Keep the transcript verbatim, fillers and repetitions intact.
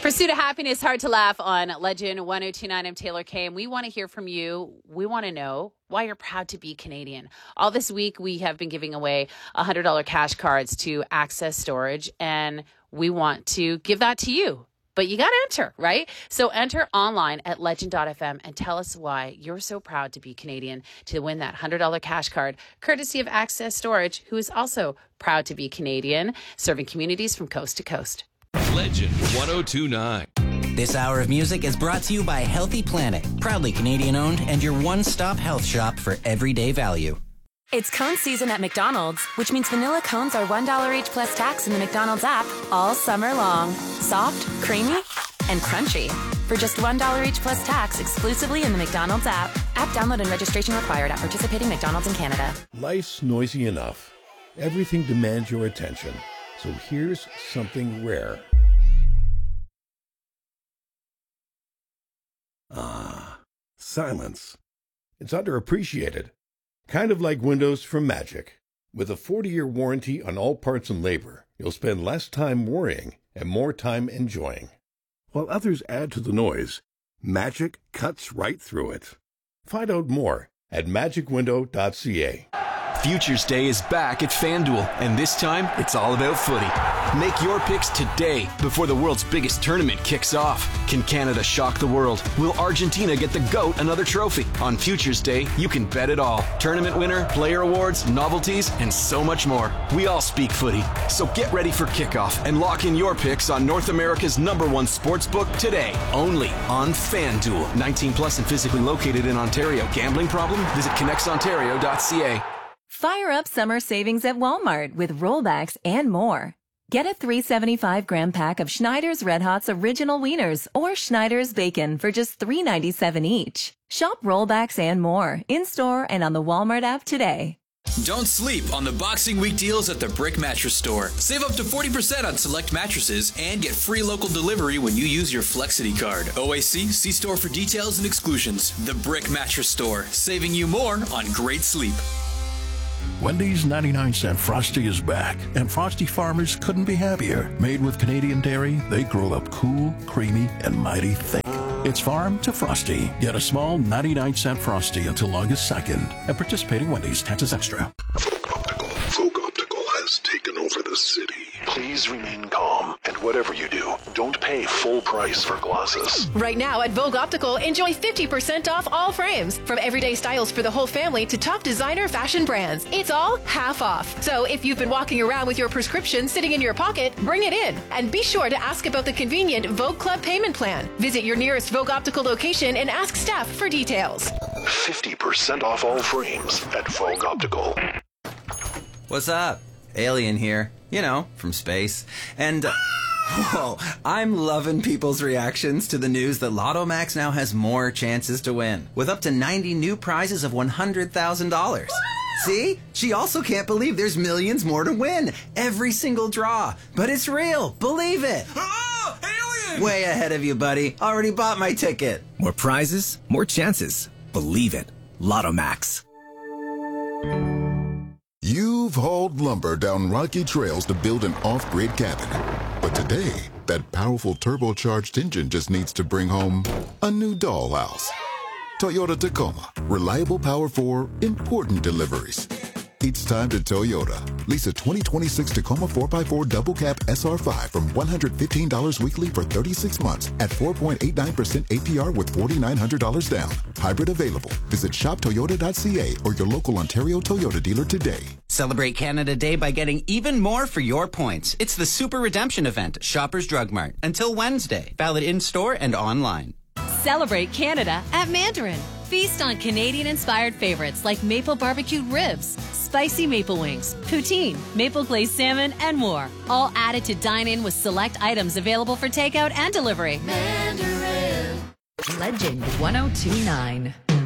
Pursuit of Happiness, Hard to Laugh on Legend one oh two point nine. I'm Taylor Kay, and we want to hear from you. We want to know why you're proud to be Canadian. All this week, we have been giving away one hundred dollars cash cards to Access Storage, and we want to give that to you. But you got to enter, right? So enter online at legend dot f m and tell us why you're so proud to be Canadian to win that one hundred dollars cash card, courtesy of Access Storage, who is also proud to be Canadian, serving communities from coast to coast. Legend one oh two point nine. This hour of music is brought to you by Healthy Planet, proudly Canadian-owned and your one-stop health shop for everyday value. It's cone season at McDonald's, which means vanilla cones are one dollar each plus tax in the McDonald's app all summer long. Soft, creamy, and crunchy. For just one dollar each plus tax exclusively in the McDonald's app. App download and registration required at participating McDonald's in Canada. Life's noisy enough. Everything demands your attention. So here's something rare. Ah, silence. It's underappreciated. Kind of like windows from Magic. With a forty-year warranty on all parts and labor, you'll spend less time worrying and more time enjoying. While others add to the noise, Magic cuts right through it. Find out more at magic window dot c a. Futures Day is back at FanDuel, and this time it's all about footy. Make your picks today before the world's biggest tournament kicks off. Can Canada shock the world? Will Argentina get the GOAT another trophy? On Futures Day, you can bet it all. Tournament winner, player awards, novelties, and so much more. We all speak footy, so get ready for kickoff and lock in your picks on North America's number one sportsbook today, only on FanDuel. nineteen plus and physically located in Ontario. Gambling problem? Visit connects ontario dot c a. Fire up summer savings at Walmart with rollbacks and more. Get a three hundred seventy-five gram pack of Schneider's Red Hot's Original Wieners or Schneider's Bacon for just three ninety-seven each. Shop rollbacks and more in-store and on the Walmart app today. Don't sleep on the Boxing Week deals at the Brick Mattress Store. Save up to forty percent on select mattresses and get free local delivery when you use your Flexity card. O A C, see store for details and exclusions. The Brick Mattress Store, saving you more on great sleep. Wendy's ninety-nine cent Frosty is back, and Frosty farmers couldn't be happier. Made with Canadian dairy, they grow up cool, creamy, and mighty thick. It's farm to Frosty. Get a small ninety-nine cent Frosty until August second. At participating Wendy's, taxes extra. Folk Optical. Folk Optical has taken over the city. Please remain calm, and whatever you do, don't pay full price for glasses. Right now at Vogue Optical, enjoy fifty percent off all frames. From everyday styles for the whole family to top designer fashion brands. It's all half off. So if you've been walking around with your prescription sitting in your pocket, bring it in. And be sure to ask about the convenient Vogue Club payment plan. Visit your nearest Vogue Optical location and ask staff for details. fifty percent off all frames at Vogue Optical. What's up? Alien here. You know, from space. And, uh, whoa, I'm loving people's reactions to the news that Lotto Max now has more chances to win, with up to ninety new prizes of one hundred thousand dollars. See? She also can't believe there's millions more to win. Every single draw. But it's real. Believe it. Oh, alien! Way ahead of you, buddy. Already bought my ticket. More prizes, more chances. Believe it. Lotto Max. You've hauled lumber down rocky trails to build an off-grid cabin. But today, that powerful turbocharged engine just needs to bring home a new dollhouse. Toyota Tacoma. Reliable power for important deliveries. It's time to Toyota. Lease a twenty twenty-six Tacoma four by four double cab S R five from one hundred fifteen dollars weekly for thirty-six months at four point eight nine percent A P R with four thousand nine hundred dollars down. Hybrid available. Visit shop toyota dot c a or your local Ontario Toyota dealer today. Celebrate Canada Day by getting even more for your points. It's the Super Redemption event at Shoppers Drug Mart until Wednesday. Valid in-store and online. Celebrate Canada at Mandarin. Feast on Canadian-inspired favorites like maple barbecued ribs, spicy maple wings, poutine, maple glazed salmon, and more. All added to dine in with select items available for takeout and delivery. Mandarin. Legend one oh two point nine.